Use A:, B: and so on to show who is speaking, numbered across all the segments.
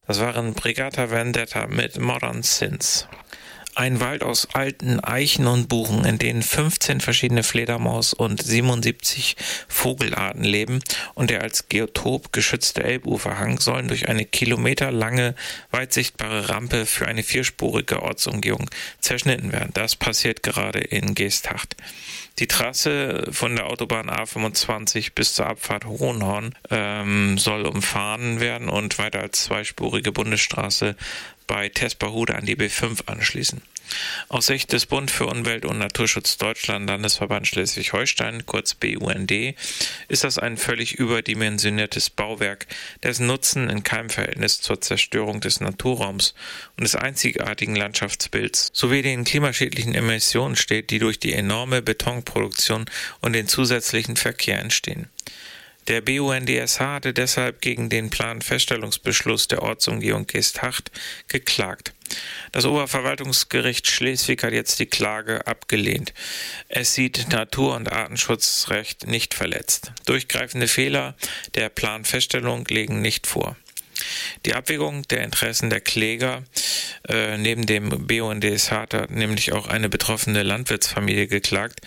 A: Das waren Brigata Vendetta mit Modern Sins. Ein Wald aus alten Eichen und Buchen, in denen 15 verschiedene Fledermaus- und 77 Vogelarten leben und der als Geotop geschützte Elbuferhang sollen durch eine kilometerlange, weit sichtbare Rampe für eine vierspurige Ortsumgehung zerschnitten werden. Das passiert gerade in Geesthacht. Die Trasse von der Autobahn A25 bis zur Abfahrt Hohenhorn soll umfahren werden und weiter als zweispurige Bundesstraße bei Tesperhude an die B5 anschließen. Aus Sicht des Bund für Umwelt und Naturschutz Deutschland Landesverband Schleswig-Holstein, kurz BUND, ist das ein völlig überdimensioniertes Bauwerk, dessen Nutzen in keinem Verhältnis zur Zerstörung des Naturraums und des einzigartigen Landschaftsbilds sowie den klimaschädlichen Emissionen steht, die durch die enorme Betonproduktion und den zusätzlichen Verkehr entstehen. Der BUNDSH hatte deshalb gegen den Planfeststellungsbeschluss der Ortsumgehung Geesthacht geklagt. Das Oberverwaltungsgericht Schleswig hat jetzt die Klage abgelehnt. Es sieht Natur- und Artenschutzrecht nicht verletzt. Durchgreifende Fehler der Planfeststellung liegen nicht vor. Die Abwägung der Interessen der Kläger, neben dem BUNDSH hat nämlich auch eine betroffene Landwirtsfamilie geklagt,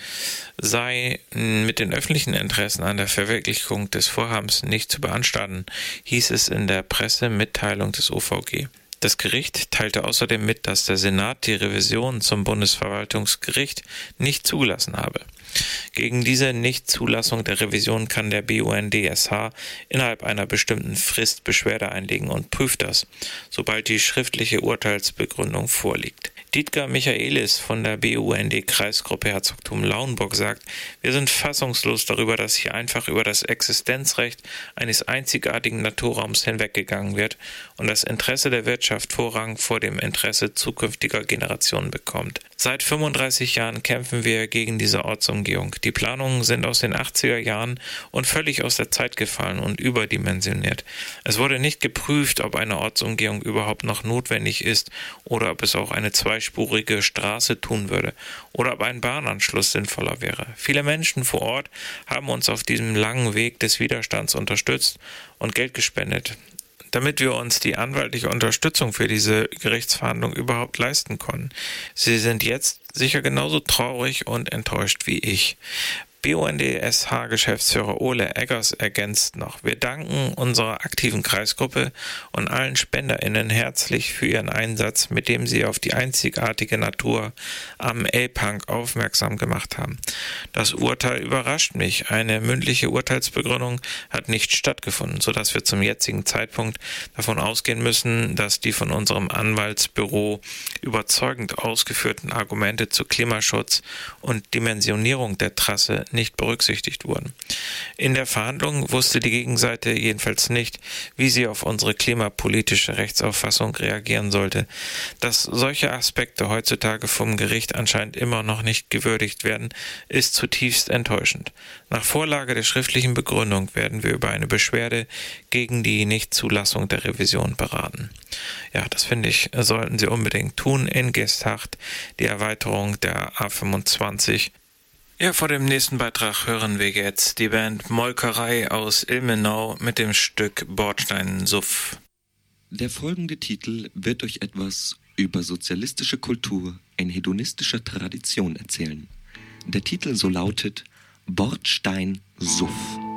A: sei mit den öffentlichen Interessen an der Verwirklichung des Vorhabens nicht zu beanstanden, hieß es in der Pressemitteilung des OVG. Das Gericht teilte außerdem mit, dass der Senat die Revision zum Bundesverwaltungsgericht nicht zugelassen habe. Gegen diese Nichtzulassung der Revision kann der BUNDSH innerhalb einer bestimmten Frist Beschwerde einlegen und prüft das, sobald die schriftliche Urteilsbegründung vorliegt. Dietger Michaelis von der BUND-Kreisgruppe Herzogtum Lauenburg sagt, wir sind fassungslos darüber, dass hier einfach über das Existenzrecht eines einzigartigen Naturraums hinweggegangen wird und das Interesse der Wirtschaft Vorrang vor dem Interesse zukünftiger Generationen bekommt. Seit 35 Jahren kämpfen wir gegen diese Ortsumgehung. Die Planungen sind aus den 80er Jahren und völlig aus der Zeit gefallen und überdimensioniert. Es wurde nicht geprüft, ob eine Ortsumgehung überhaupt noch notwendig ist oder ob es auch eine zweispurige Straße tun würde oder ob ein Bahnanschluss sinnvoller wäre. Viele Menschen vor Ort haben uns auf diesem langen Weg des Widerstands unterstützt und Geld gespendet, damit wir uns die anwaltliche Unterstützung für diese Gerichtsverhandlung überhaupt leisten konnten. Sie sind jetzt sicher genauso traurig und enttäuscht wie ich. BUNDSH-Geschäftsführer Ole Eggers ergänzt noch: Wir danken unserer aktiven Kreisgruppe und allen SpenderInnen herzlich für ihren Einsatz, mit dem sie auf die einzigartige Natur am Elbhang aufmerksam gemacht haben. Das Urteil überrascht mich. Eine mündliche Urteilsbegründung hat nicht stattgefunden, sodass wir zum jetzigen Zeitpunkt davon ausgehen müssen, dass die von unserem Anwaltsbüro überzeugend ausgeführten Argumente zu Klimaschutz und Dimensionierung der Trasse nicht berücksichtigt wurden. In der Verhandlung wusste die Gegenseite jedenfalls nicht, wie sie auf unsere klimapolitische Rechtsauffassung reagieren sollte. Dass solche Aspekte heutzutage vom Gericht anscheinend immer noch nicht gewürdigt werden, ist zutiefst enttäuschend. Nach Vorlage der schriftlichen Begründung werden wir über eine Beschwerde gegen die Nichtzulassung der Revision beraten. Ja, das finde ich, sollten Sie unbedingt tun in Geesthacht, die Erweiterung der A25. Ja, vor dem nächsten Beitrag hören wir jetzt die Band Molkerei aus Ilmenau mit dem Stück Bordsteinsuff.
B: Der folgende Titel wird euch etwas über sozialistische Kultur in hedonistischer Tradition erzählen. Der Titel so lautet Bordsteinsuff.